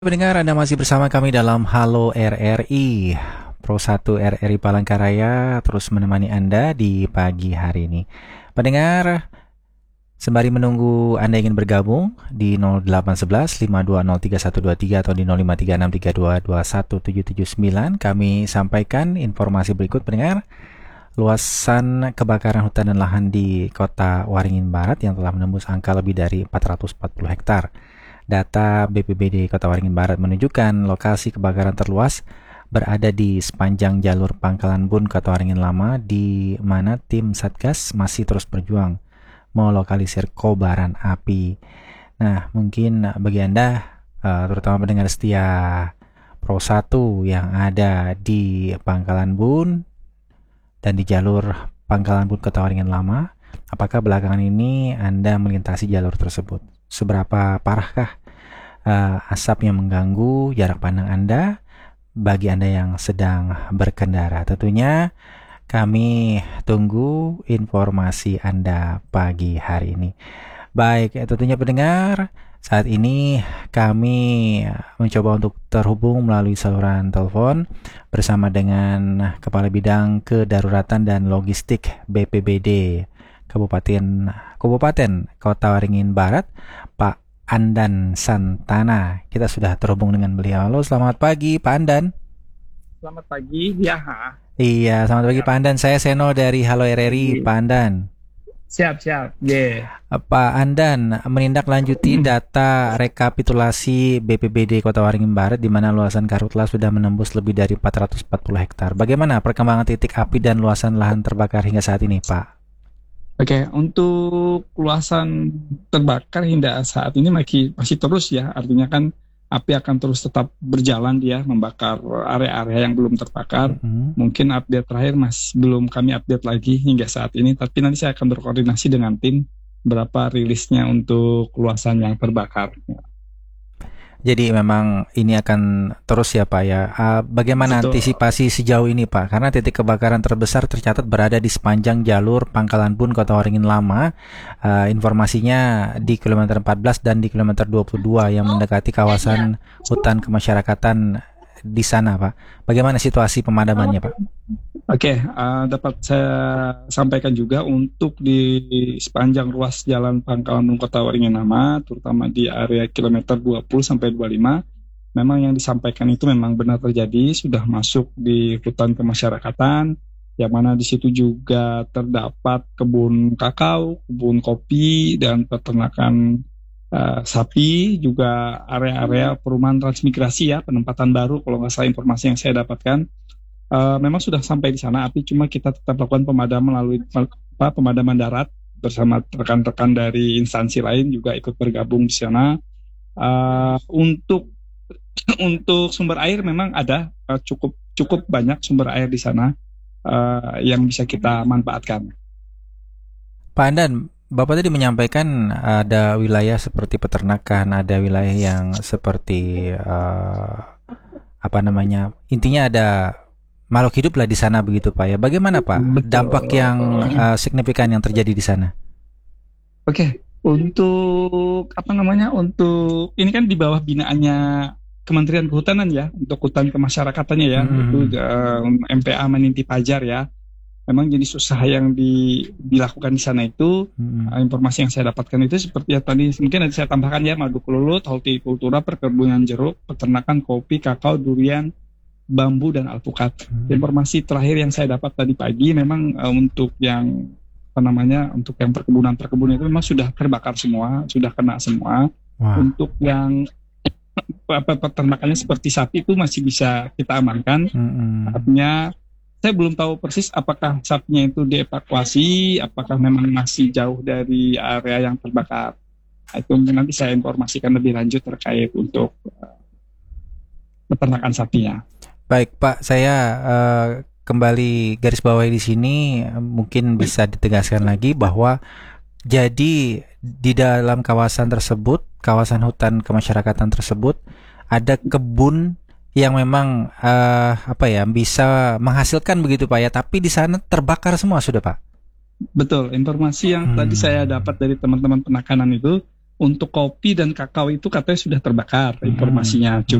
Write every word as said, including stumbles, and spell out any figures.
Pendengar, Anda masih bersama kami dalam Halo R R I. Pro satu R R I Palangkaraya terus menemani Anda di pagi hari ini. Pendengar, sembari menunggu Anda ingin bergabung di nol delapan satu satu lima dua nol tiga satu dua tiga atau di nol lima tiga enam tiga dua dua satu tujuh tujuh sembilan, kami sampaikan informasi berikut pendengar. Luasan kebakaran hutan dan lahan di kota Waringin Barat yang telah menembus angka lebih dari empat ratus empat puluh hektar. Data B P B D Kota Waringin Barat menunjukkan lokasi kebakaran terluas berada di sepanjang jalur Pangkalan Bun Kota Waringin Lama, di mana tim Satgas masih terus berjuang melokalisir kobaran api. Nah, mungkin bagi Anda, terutama pendengar setia Pro satu yang ada di Pangkalan Bun dan di jalur Pangkalan Bun Kota Waringin Lama, apakah belakangan ini Anda melintasi jalur tersebut? Seberapa parahkah uh, asap yang mengganggu jarak pandang Anda bagi Anda yang sedang berkendara? Tentunya kami tunggu informasi Anda pagi hari ini. Baik, tentunya pendengar, saat ini kami mencoba untuk terhubung melalui saluran telepon bersama dengan Kepala Bidang Kedaruratan dan Logistik B P B D Kabupaten Kabupaten Kota Waringin Barat, Pak Andan Santana. Kita sudah terhubung dengan beliau. Halo, selamat pagi Pak Andan. Selamat pagi, ya. Iya, selamat pagi Pak Andan. Saya Seno dari Halo R R I, Pak Andan. Siap, siap. Yeah. Pak Andan, menindaklanjuti data rekapitulasi B P B D Kota Waringin Barat di mana luasan karhutla sudah menembus lebih dari empat ratus empat puluh hektar. Bagaimana perkembangan titik api dan luasan lahan terbakar hingga saat ini, Pak? Oke, untuk luasan terbakar hingga saat ini masih masih terus ya. Artinya kan api akan terus tetap berjalan dia membakar area-area yang belum terbakar. Mm-hmm. Mungkin update terakhir masih belum kami update lagi hingga saat ini, tapi nanti saya akan berkoordinasi dengan tim berapa rilisnya untuk luasan yang terbakar. Jadi memang ini akan terus ya Pak ya. Uh, bagaimana Betul. Antisipasi sejauh ini Pak? Karena titik kebakaran terbesar tercatat berada di sepanjang jalur Pangkalan Bun Kota Waringin Lama. Uh, informasinya di kilometer empat belas dan di kilometer dua puluh dua yang mendekati kawasan hutan kemasyarakatan di sana Pak. Bagaimana situasi pemadamannya Pak? Oke, okay, uh, dapat saya sampaikan juga untuk di sepanjang ruas jalan Pangkalan Bun Kota Waringin Lama, terutama di area kilometer dua puluh sampai dua puluh lima, memang yang disampaikan itu memang benar terjadi, sudah masuk di hutan kemasyarakatan, yang mana di situ juga terdapat kebun kakao, kebun kopi, dan peternakan uh, sapi, juga area-area perumahan transmigrasi ya, penempatan baru kalau nggak salah informasi yang saya dapatkan. Uh, memang sudah sampai di sana api, cuma kita tetap lakukan pemadaman melalui apa, pemadaman darat bersama rekan-rekan dari instansi lain juga ikut bergabung di sana. Uh, untuk untuk sumber air memang ada uh, cukup cukup banyak sumber air di sana uh, yang bisa kita manfaatkan. Pak Andan, Bapak tadi menyampaikan ada wilayah seperti peternakan, ada wilayah yang seperti uh, apa namanya, intinya ada makhluk hidup lah di sana begitu Pak ya. Bagaimana Pak dampak yang uh, signifikan yang terjadi di sana? Oke, okay. Untuk apa namanya? Untuk ini kan di bawah binaannya Kementerian Kehutanan ya, untuk hutan kemasyarakatannya ya, hmm. itu uh, M P A Maninti Pajar ya. Memang jenis usaha yang di, dilakukan di sana itu hmm. uh, informasi yang saya dapatkan itu seperti ya tadi mungkin nanti saya tambahkan ya, madu kelulut, hortikultura, perkebunan jeruk, peternakan kopi, kakao, durian, bambu dan alpukat. Hmm. Informasi terakhir yang saya dapat tadi pagi memang uh, untuk yang apa namanya untuk yang perkebunan-perkebunan itu memang sudah terbakar semua, sudah kena semua. Wow. Untuk yang peternakannya seperti sapi itu masih bisa kita amankan. Hmm. Artinya saya belum tahu persis apakah sapinya itu dievakuasi, apakah memang masih jauh dari area yang terbakar. Itu mungkin nanti saya informasikan lebih lanjut terkait untuk uh, peternakan sapinya. Baik Pak, saya uh, kembali garis bawahi di sini, mungkin bisa ditegaskan lagi bahwa jadi di dalam kawasan tersebut, kawasan hutan kemasyarakatan tersebut, ada kebun yang memang uh, apa ya bisa menghasilkan begitu Pak ya, tapi di sana terbakar semua sudah Pak. Betul, informasi yang hmm. tadi saya dapat dari teman-teman penakanan itu untuk kopi dan kakao itu katanya sudah terbakar Hmm. informasinya.